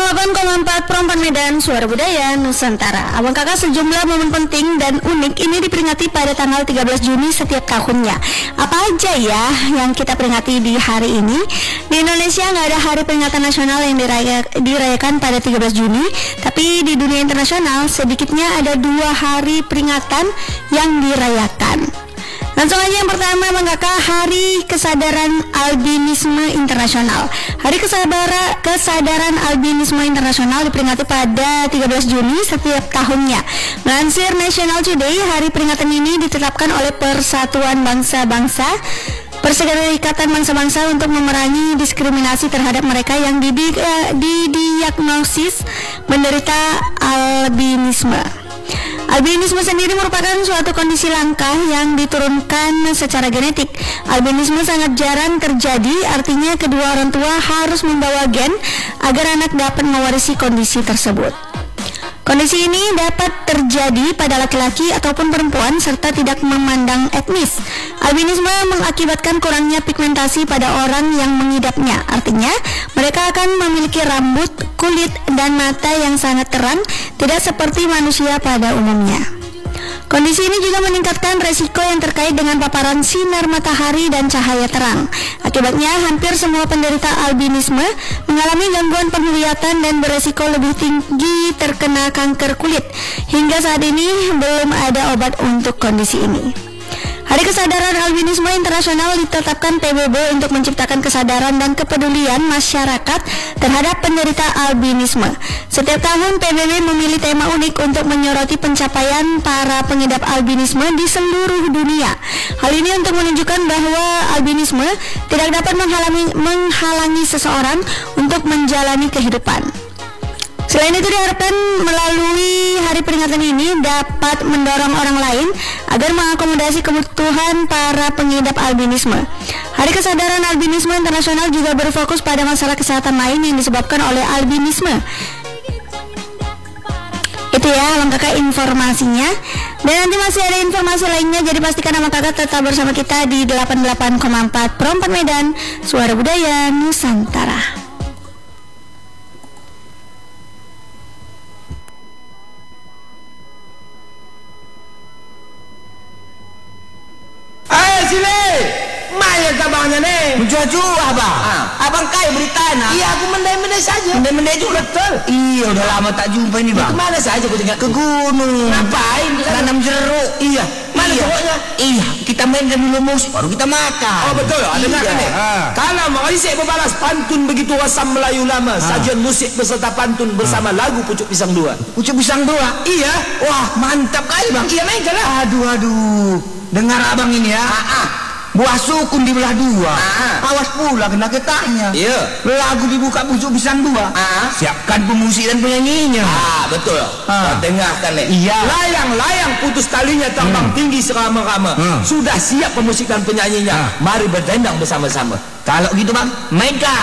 108,4 Perempuan Medan, Suara Budaya Nusantara. Abang kakak, sejumlah momen penting dan unik ini diperingati pada tanggal 13 Juni setiap tahunnya. Apa aja ya yang kita peringati di hari ini? Di Indonesia nggak ada hari peringatan nasional yang dirayakan pada 13 Juni, tapi di dunia internasional sedikitnya ada 2 hari peringatan yang dirayakan. Langsung aja yang pertama, Bang Kakak, Hari Kesadaran Albinisme Internasional. Hari Kesadaran Albinisme Internasional diperingati pada 13 Juni setiap tahunnya. Melansir National Today, hari peringatan ini ditetapkan oleh Persatuan Bangsa-Bangsa, Perserikatan Bangsa-Bangsa untuk memerangi diskriminasi terhadap mereka yang didiagnosis menderita albinisme. Albinisme sendiri merupakan suatu kondisi langka yang diturunkan secara genetik. Albinisme sangat jarang terjadi, artinya kedua orang tua harus membawa gen agar anak dapat mewarisi kondisi tersebut. Kondisi ini dapat terjadi pada laki-laki ataupun perempuan serta tidak memandang etnis. Albinisme mengakibatkan kurangnya pigmentasi pada orang yang mengidapnya. Artinya, mereka akan memiliki rambut, kulit, dan mata yang sangat terang, tidak seperti manusia pada umumnya. Kondisi ini juga meningkatkan resiko yang terkait dengan paparan sinar matahari dan cahaya terang. Akibatnya, hampir semua penderita albinisme mengalami gangguan penglihatan dan beresiko lebih tinggi terkena kanker kulit. Hingga saat ini belum ada obat untuk kondisi ini. Hari Kesadaran Albinisme Internasional ditetapkan PBB untuk menciptakan kesadaran dan kepedulian masyarakat terhadap penderita albinisme. Setiap tahun PBB memilih tema unik untuk menyoroti pencapaian para pengidap albinisme di seluruh dunia. Hal ini untuk menunjukkan bahwa albinisme tidak dapat menghalangi seseorang untuk menjalani kehidupan. Selain itu, diharapkan melalui hari peringatan ini dapat mendorong orang lain agar mengakomodasi kebutuhan para pengidap albinisme. Hari Kesadaran Albinisme Internasional juga berfokus pada masalah kesehatan lain yang disebabkan oleh albinisme. Itu ya, Abang Kakak, informasinya. Dan nanti masih ada informasi lainnya, jadi pastikan Abang Kakak tetap bersama kita di 88,4 Perempuan Medan, Suara Budaya Nusantara. Maya abangnya nih menjual-jual abang. Abang kaya berita nak? Iya, aku mendai-mendai saja. Mendai-mendai juga. Betul. Iya, udah lama tak jumpa ini bang. Kemana saja kau tinggal? Ke gunung. Ngapain? Nanam jeruk. Iya. Mana jeruknya? Iya, kita mainkan dulu musik baru kita makan. Oh betul, ada kan nih. Kalau Malaysia berbalas pantun begitu wasam Melayu lama, sajian musik beserta pantun bersama lagu Pucuk Pisang 2. Pucuk Pisang 2? Iya. Wah, mantap kali bang. Iya, mainkan lah. Aduh. Dengar abang ini ya. Buah sukun dibelah 2. Awas pula kena getahnya. Iya. Lagu dibuka Pucuk Pisang 2. Siapkan pemusik dan penyanyinya. Betul. Kau dengarkan nih. Iya. Layang-layang putus talinya terbang tinggi serama-rama. Sudah siap pemusik dan penyanyinya. Mari berdendang bersama-sama. Kalau gitu bang, mainkan.